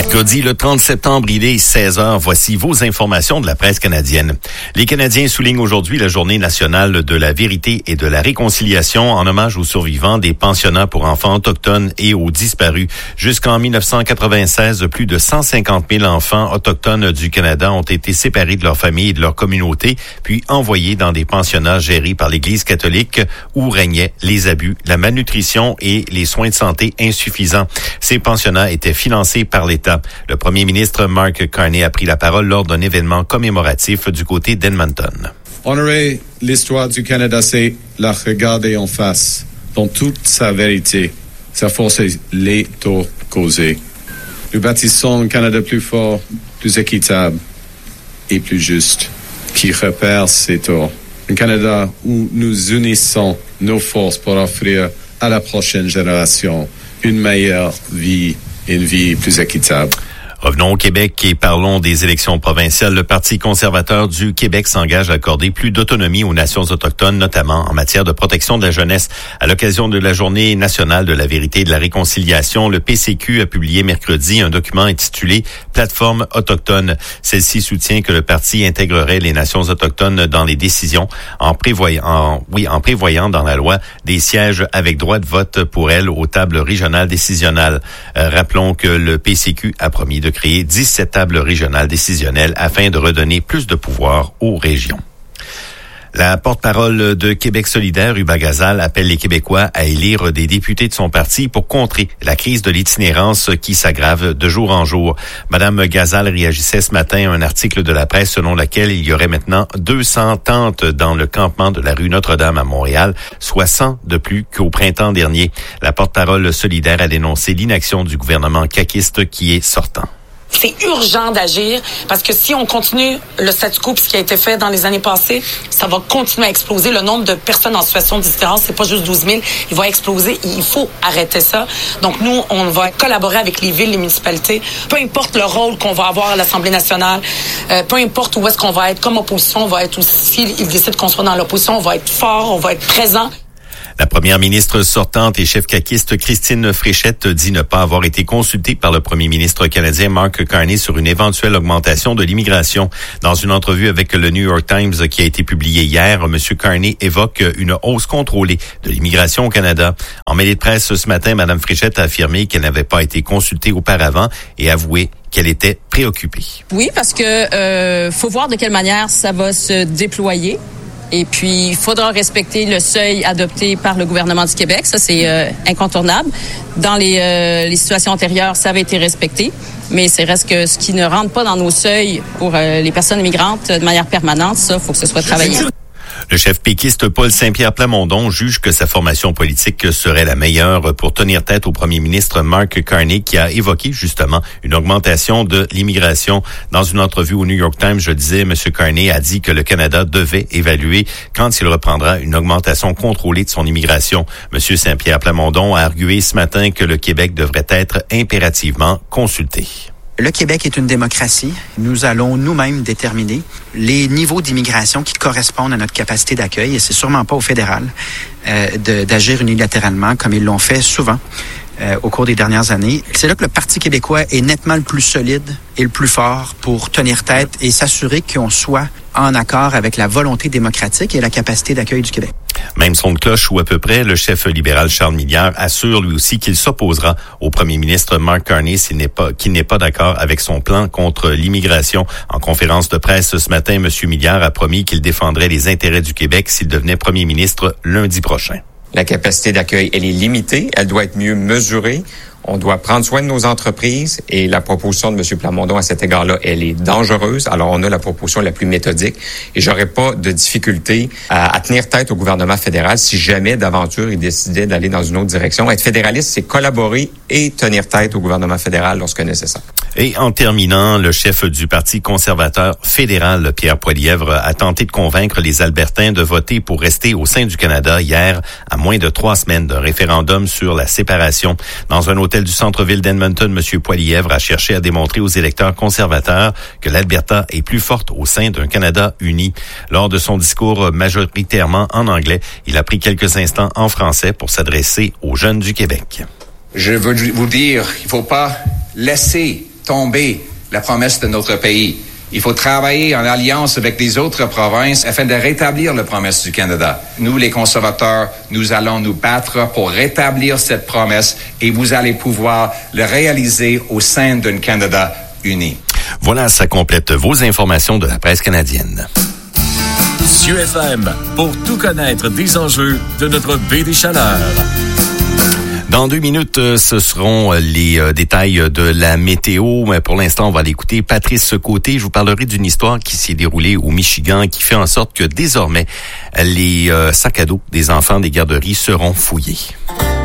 Mercredi, le 30 septembre, il est 16h. Voici vos informations de la presse canadienne. Les Canadiens soulignent aujourd'hui la journée nationale de la vérité et de la réconciliation en hommage aux survivants des pensionnats pour enfants autochtones et aux disparus. Jusqu'en 1996, plus de 150 000 enfants autochtones du Canada ont été séparés de leur famille et de leur communauté, puis envoyés dans des pensionnats gérés par l'Église catholique où régnaient les abus, la malnutrition et les soins de santé insuffisants. Ces pensionnats étaient financés par l'État. Le premier ministre Mark Carney a pris la parole lors d'un événement commémoratif du côté d'Edmonton. Honorer l'histoire du Canada, c'est la regarder en face, dans toute sa vérité, sa force et les torts causés. Nous bâtissons un Canada plus fort, plus équitable et plus juste, qui repère ses torts. Un Canada où nous unissons nos forces pour offrir à la prochaine génération une meilleure vie, une vie plus équitable. Revenons au Québec et parlons des élections provinciales. Le Parti conservateur du Québec s'engage à accorder plus d'autonomie aux nations autochtones, notamment en matière de protection de la jeunesse. À l'occasion de la Journée nationale de la vérité et de la réconciliation, le PCQ a publié mercredi un document intitulé « Plateforme autochtone ». Celle-ci soutient que le parti intégrerait les nations autochtones dans les décisions en prévoyant dans la loi des sièges avec droit de vote pour elles aux tables régionales décisionnelles. Rappelons que le PCQ a promis de créer 17 tables régionales décisionnelles afin de redonner plus de pouvoir aux régions. La porte-parole de Québec solidaire, Uba Gazal, appelle les Québécois à élire des députés de son parti pour contrer la crise de l'itinérance qui s'aggrave de jour en jour. Madame Gazal réagissait ce matin à un article de la presse selon lequel il y aurait maintenant 200 tentes dans le campement de la rue Notre-Dame à Montréal, soit 100 de plus qu'au printemps dernier. La porte-parole solidaire a dénoncé l'inaction du gouvernement caquiste qui est sortant. C'est urgent d'agir parce que si on continue le statu quo, ce qui a été fait dans les années passées, ça va continuer à exploser. Le nombre de personnes en situation d'itinérance, c'est pas juste 12 000, il va exploser. Il faut arrêter ça. Donc nous, on va collaborer avec les villes, les municipalités. Peu importe le rôle qu'on va avoir à l'Assemblée nationale, peu importe où est-ce qu'on va être comme opposition, on va être aussi, ils décident qu'on soit dans l'opposition, on va être fort, on va être présent. La première ministre sortante et chef caquiste Christine Fréchette dit ne pas avoir été consultée par le premier ministre canadien Mark Carney sur une éventuelle augmentation de l'immigration. Dans une entrevue avec le New York Times qui a été publiée hier, M. Carney évoque une hausse contrôlée de l'immigration au Canada. En mêlée de presse ce matin, Mme Fréchette a affirmé qu'elle n'avait pas été consultée auparavant et avoué qu'elle était préoccupée. Oui, parce que faut voir de quelle manière ça va se déployer. Et puis, il faudra respecter le seuil adopté par le gouvernement du Québec. Ça, c'est incontournable. Dans les situations antérieures, ça avait été respecté. Mais c'est reste que ce qui ne rentre pas dans nos seuils pour les personnes migrantes de manière permanente, ça, il faut que ce soit travaillé. Le chef péquiste Paul Saint-Pierre Plamondon juge que sa formation politique serait la meilleure pour tenir tête au premier ministre Mark Carney qui a évoqué justement une augmentation de l'immigration. Dans une entrevue au New York Times, je disais, M. Carney a dit que le Canada devait évaluer quand il reprendra une augmentation contrôlée de son immigration. M. Saint-Pierre Plamondon a argué ce matin que le Québec devrait être impérativement consulté. Le Québec est une démocratie. Nous allons nous-mêmes déterminer les niveaux d'immigration qui correspondent à notre capacité d'accueil et c'est sûrement pas au fédéral d'agir unilatéralement comme ils l'ont fait souvent au cours des dernières années. C'est là que le Parti québécois est nettement le plus solide et le plus fort pour tenir tête et s'assurer qu'on soit en accord avec la volonté démocratique et la capacité d'accueil du Québec. Même son de cloche ou à peu près, le chef libéral Charles Milliard assure lui aussi qu'il s'opposera au premier ministre Mark Carney qu'il n'est pas d'accord avec son plan contre l'immigration. En conférence de presse ce matin, M. Milliard a promis qu'il défendrait les intérêts du Québec s'il devenait premier ministre lundi prochain. La capacité d'accueil, elle est limitée, elle doit être mieux mesurée. On doit prendre soin de nos entreprises et la proposition de M. Plamondon à cet égard-là, elle est dangereuse. Alors, on a la proposition la plus méthodique et j'aurais pas de difficulté à tenir tête au gouvernement fédéral si jamais d'aventure il décidait d'aller dans une autre direction. Être fédéraliste, c'est collaborer et tenir tête au gouvernement fédéral lorsque nécessaire. Et en terminant, le chef du Parti conservateur fédéral, Pierre Poilievre, a tenté de convaincre les Albertains de voter pour rester au sein du Canada hier, à moins de 3 semaines d'un référendum sur la séparation. Dans un hôtel du centre-ville d'Edmonton, M. Poilievre a cherché à démontrer aux électeurs conservateurs que l'Alberta est plus forte au sein d'un Canada uni. Lors de son discours majoritairement en anglais, il a pris quelques instants en français pour s'adresser aux jeunes du Québec. Je veux vous dire, il ne faut pas laisser tomber la promesse de notre pays. Il faut travailler en alliance avec les autres provinces afin de rétablir la promesse du Canada. Nous, les conservateurs, nous allons nous battre pour rétablir cette promesse et vous allez pouvoir le réaliser au sein d'un Canada uni. Voilà, ça complète vos informations de la presse canadienne. Cieux FM, pour tout connaître des enjeux de notre baie des Chaleurs. Dans 2 minutes, ce seront les détails de la météo. Mais pour l'instant, on va l'écouter. Patrice Côté, je vous parlerai d'une histoire qui s'est déroulée au Michigan qui fait en sorte que désormais, les sacs à dos des enfants des garderies seront fouillés.